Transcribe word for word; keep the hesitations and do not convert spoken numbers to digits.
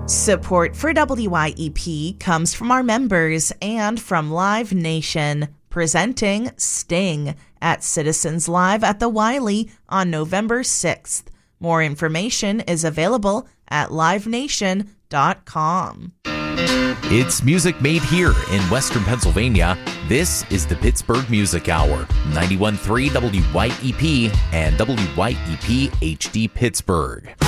Support for W Y E P comes from our members and from Live Nation, presenting Sting at Citizens Live at the Wiley on November sixth. More information is available at live nation dot com. It's music made here in Western Pennsylvania. This is the Pittsburgh Music Hour, ninety-one point three W Y E P and W Y E P H D Pittsburgh.